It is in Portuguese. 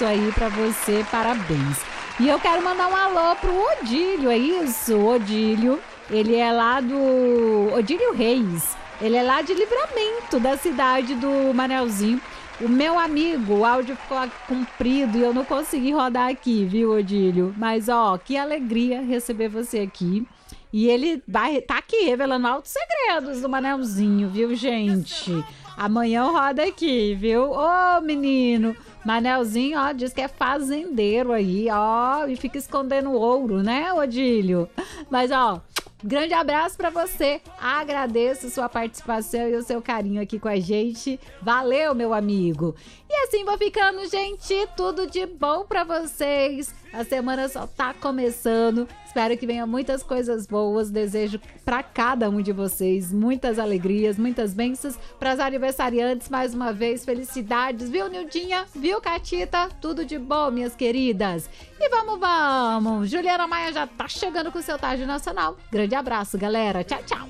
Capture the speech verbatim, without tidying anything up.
abraço aí pra você, parabéns. E eu quero mandar um alô pro Odílio, é isso? Odílio, ele é lá do... Odílio Reis, ele é lá de Livramento, da cidade do Manelzinho. O meu amigo, o áudio ficou comprido e eu não consegui rodar aqui, viu, Odílio? Mas, ó, que alegria receber você aqui. E ele vai tá aqui revelando altos segredos do Manelzinho, viu, gente? Amanhã roda aqui, viu? Ô, menino, Manelzinho, ó, diz que é fazendeiro aí, ó, e fica escondendo ouro, né, Odílio? Mas, ó, grande abraço pra você, agradeço sua participação e o seu carinho aqui com a gente, valeu, meu amigo. E assim vou ficando, gente, tudo de bom pra vocês, a semana só tá começando, espero que venham muitas coisas boas, desejo pra cada um de vocês muitas alegrias, muitas bênçãos, pras aniversariantes, mais uma vez, felicidades, viu, Nildinha, viu, Catita, tudo de bom, minhas queridas. E vamos, vamos, Juliana Maia já tá chegando com o seu Tarde Nacional, grande abraço, galera, tchau, tchau.